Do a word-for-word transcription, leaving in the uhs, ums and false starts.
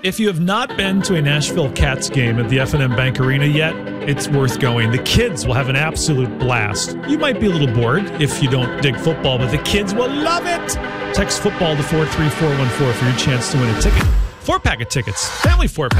If you have not been to a Nashville Cats game at the F and M Bank Arena yet, it's worth going. The kids will have an absolute blast. You might be a little bored if you don't dig football, but the kids will love it. Text football to four three four one four for your chance to win a ticket. Four pack of tickets. Family four pack.